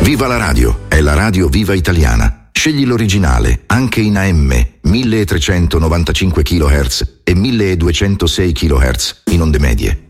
Viva la radio, è la radio Viva Italiana. Scegli l'originale, anche in AM, 1395 kHz e 1206 kHz in onde medie.